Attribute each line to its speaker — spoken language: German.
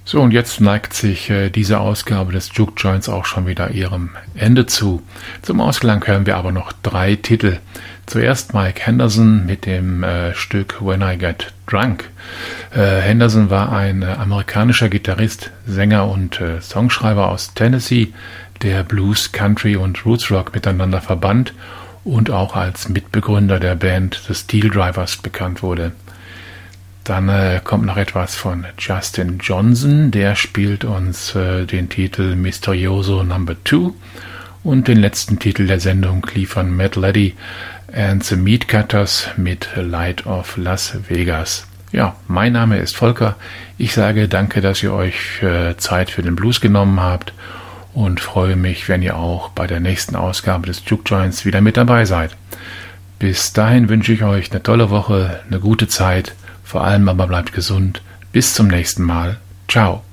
Speaker 1: So, und jetzt neigt sich diese Ausgabe des Juke Joints auch schon wieder ihrem Ende zu. Zum Ausklang hören wir aber noch 3 Titel. Zuerst Mike Henderson mit dem Stück When I Get Drunk. Henderson war ein amerikanischer Gitarrist, Sänger und Songschreiber aus Tennessee, der Blues, Country und Roots Rock miteinander verband und auch als Mitbegründer der Band The Steel Drivers bekannt wurde. Dann kommt noch etwas von Justin Johnson, der spielt uns den Titel Misterioso No. 2 und den letzten Titel der Sendung liefern Matt Leddy and the Meatcutters mit Light of Las Vegas. Ja, mein Name ist Volker. Ich sage danke, dass ihr euch Zeit für den Blues genommen habt und freue mich, wenn ihr auch bei der nächsten Ausgabe des Juke Joints wieder mit dabei seid. Bis dahin wünsche ich euch eine tolle Woche, eine gute Zeit. Vor allem aber bleibt gesund. Bis zum nächsten Mal. Ciao.